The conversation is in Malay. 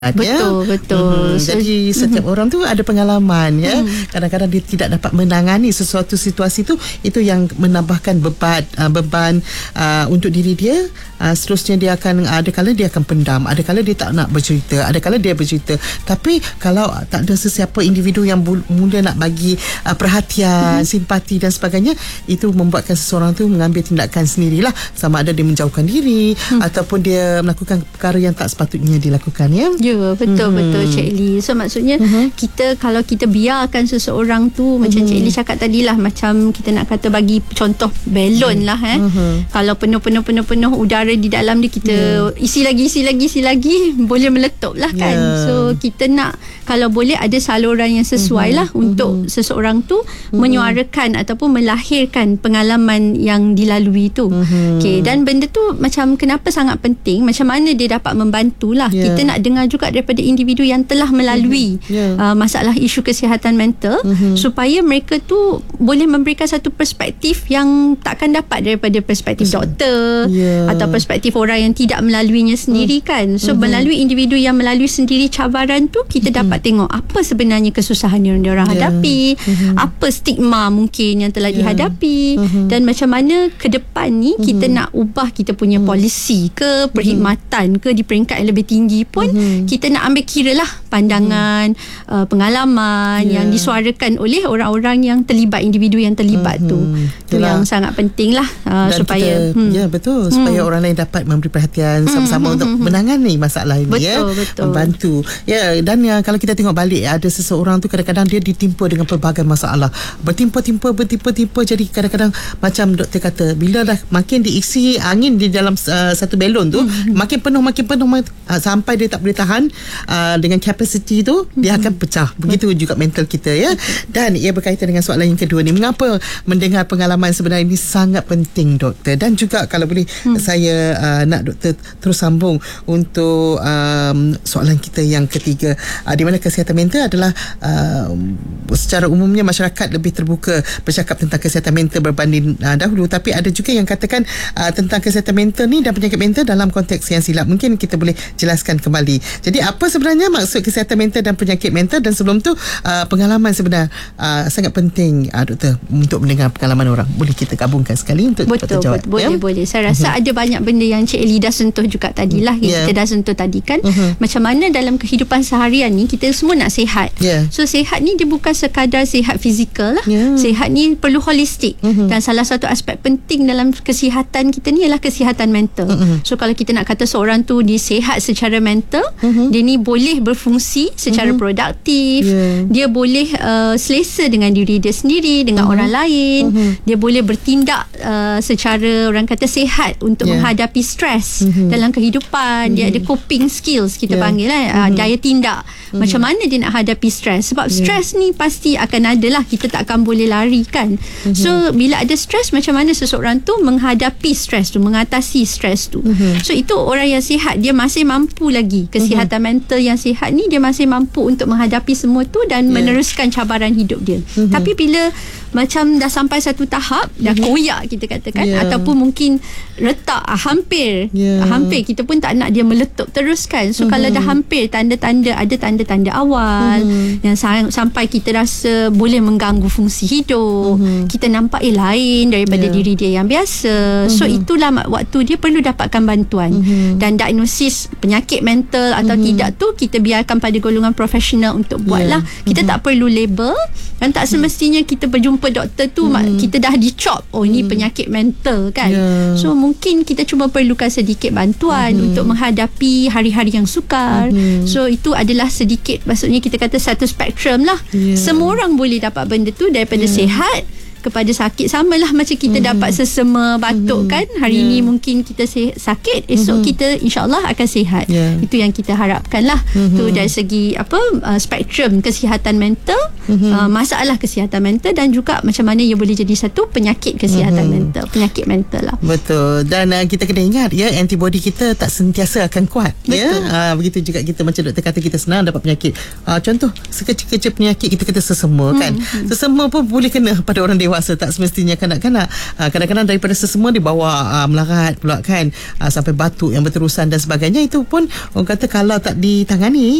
Betul. Jadi setiap orang tu ada pengalaman ya. Kadang-kadang dia tidak dapat menangani sesuatu situasi tu, itu yang menambahkan beban untuk diri dia. Seterusnya dia akan ada kala dia akan pendam, ada kala dia tak nak bercerita, ada kala dia bercerita. Tapi kalau tak ada sesiapa individu yang mula nak bagi perhatian, simpati dan sebagainya, itu membuatkan seseorang tu mengambil tindakan sendirilah, sama ada dia menjauhkan diri ataupun dia melakukan perkara yang tak sepatutnya dilakukan ya. Ya, betul Cik Lee. So maksudnya kita, kalau kita biarkan seseorang tu macam Cik Lee cakap tadilah, macam kita nak kata bagi contoh balon lah kalau penuh udara di dalam dia, kita isi lagi boleh meletup lah kan. So kita nak, kalau boleh ada saluran yang sesuai lah untuk seseorang tu menyuarakan ataupun melahirkan pengalaman yang dilalui tu. Okay, dan benda tu macam kenapa sangat penting, macam mana dia dapat membantu lah. Kita nak dengar juga daripada individu yang telah melalui masalah isu kesihatan mental, supaya mereka tu boleh memberikan satu perspektif yang takkan dapat daripada perspektif doktor atau perspektif orang yang tidak melaluinya sendiri kan. So melalui individu yang melalui sendiri cabaran tu, kita dapat tengok apa sebenarnya kesusahan yang diorang hadapi, apa stigma mungkin yang telah dihadapi, dan macam mana ke depan ni kita nak ubah kita punya polisi ke perkhidmatan ke di peringkat yang lebih tinggi pun, kita nak ambil kira lah pandangan, pengalaman yang disuarakan oleh orang-orang yang terlibat, individu yang terlibat tu. Itu yang sangat penting lah supaya kita, betul, supaya orang lain dapat memberi perhatian sama-sama untuk menangani masalah ini. Betul. Membantu. Dan kalau kita tengok balik, ada seseorang tu kadang-kadang dia ditimpa dengan pelbagai masalah, bertimpa-timpa. Jadi kadang-kadang macam doktor kata, bila dah makin diisi angin di dalam satu balon tu, makin penuh sampai dia tak boleh tahan dengan kapasiti tu, dia akan pecah. Begitu juga mental kita ya. Dan ia berkaitan dengan soalan yang kedua ni, mengapa mendengar pengalaman sebenarnya ini sangat penting doktor. Dan juga kalau boleh saya nak doktor terus sambung untuk soalan kita yang ketiga, di mana kesihatan mental adalah secara umumnya masyarakat lebih terbuka bercakap tentang kesihatan mental berbanding dahulu, tapi ada juga yang katakan tentang kesihatan mental ni dan penyakit mental dalam konteks yang silap. Mungkin kita boleh jelaskan kembali. Jadi apa sebenarnya maksud kesihatan mental dan penyakit mental, dan sebelum tu pengalaman sebenar sangat penting doktor untuk mendengar pengalaman orang. Boleh kita gabungkan sekali untuk doktor jawab? Boleh. Saya rasa ada banyak benda yang Cik Lee dah sentuh juga tadilah, yang kita dah sentuh tadi kan. Macam mana dalam kehidupan seharian ni kita semua nak sihat. So sihat ni dia bukan sekadar sihat fizikal lah. Sihat ni perlu holistik. Dan salah satu aspek penting dalam kesihatan kita ni ialah kesihatan mental. So kalau kita nak kata seorang tu dia sihat secara mental, dia ni boleh berfungsi secara produktif, dia boleh selesa dengan diri dia sendiri, dengan orang lain, dia boleh bertindak secara orang kata sihat untuk menghadapi stres dalam kehidupan. Dia ada coping skills kita panggil daya tindak. Macam mana dia nak hadapi stres, sebab stres ni pasti akan ada lah, kita tak akan boleh lari kan. So bila ada stres, macam mana seseorang tu menghadapi stres tu, mengatasi stres tu. So itu orang yang sihat, dia masih mampu lagi. Kesihatan mental yang sihat ni, dia masih mampu untuk menghadapi semua tu dan meneruskan cabaran hidup dia. Tapi bila macam dah sampai satu tahap, dah koyak kita katakan, ataupun mungkin retak, hampir kita pun tak nak dia meletup terus kan. So kalau dah hampir, tanda-tanda, ada tanda-tanda awal yang sampai kita rasa boleh mengganggu fungsi hidup, kita nampak lain daripada diri dia yang biasa. So itulah waktu dia perlu dapatkan bantuan. Dan diagnosis penyakit mental atau tidak tu kita biarkan pada golongan profesional untuk buatlah. Kita tak perlu label, dan tak semestinya kita berjumpa doktor tu kita dah dicop, ini penyakit mental kan. So mungkin kita cuma perlukan sedikit bantuan untuk menghadapi hari-hari yang sukar. So itu adalah sedikit, maksudnya kita kata satu spektrum lah. Semua orang boleh dapat benda tu, daripada sihat kepada sakit. Samalah macam kita dapat sesama batuk kan. Hari ni mungkin kita sakit, esok kita insyaAllah akan sihat. Itu yang kita harapkan lah. Tu dari segi spektrum kesihatan mental, masalah kesihatan mental, dan juga macam mana ia boleh jadi satu penyakit kesihatan mental, penyakit mental lah. Betul. Dan kita kena ingat antibody kita tak sentiasa akan kuat. Begitu juga kita, macam doktor kata, kita senang dapat penyakit. Contoh sekecil-kecil penyakit, kita kata sesama kan. Sesama pun boleh kena pada orang dewasa dewasa, tak semestinya kanak-kanak. Kadang-kadang daripada sesemua dibawa melarat pula kan, sampai batuk yang berterusan dan sebagainya. Itu pun orang kata kalau tak ditangani